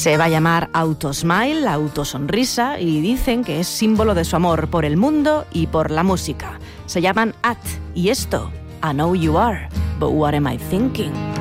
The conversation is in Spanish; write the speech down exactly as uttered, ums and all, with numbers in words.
Se va a llamar Autosmile, Autosonrisa, y dicen que es símbolo de su amor por el mundo y por la música. Se llaman At, y esto, I Know You Are, But What Am I Thinking?